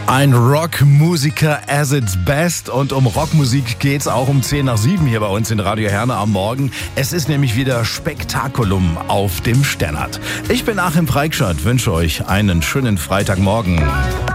Ein Rockmusiker as its best, und um Rockmusik geht's auch um 6:50 hier bei uns in Radio Herne am Morgen. Es ist nämlich wieder Spektakulum auf dem Sternert. Ich bin Achim Freikschat, wünsche euch einen schönen Freitagmorgen.